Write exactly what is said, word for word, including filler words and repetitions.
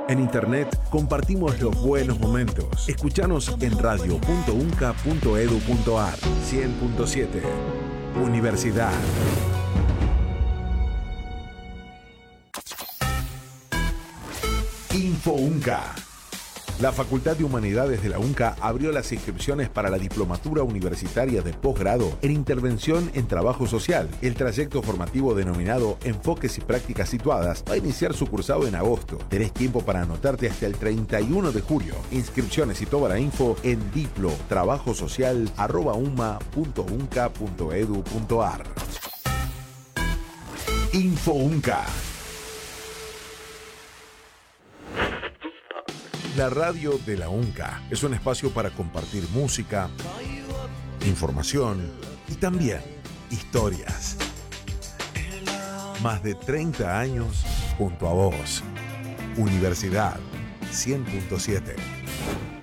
En internet compartimos los buenos momentos. Escuchanos en radio punto unca punto edu punto ar. cien punto siete. Universidad. Info UNCA. La Facultad de Humanidades de la UNCA abrió las inscripciones para la Diplomatura Universitaria de Posgrado en Intervención en Trabajo Social. El trayecto formativo denominado Enfoques y Prácticas Situadas va a iniciar su cursado en agosto. Tenés tiempo para anotarte hasta el treinta y uno de julio. Inscripciones y toda la info en diplo trabajo social arroba uma punto unca punto edu punto ar. Info UNCA. La radio de la UNCA es un espacio para compartir música, información y también historias. Más de treinta años junto a vos. Universidad cien punto siete.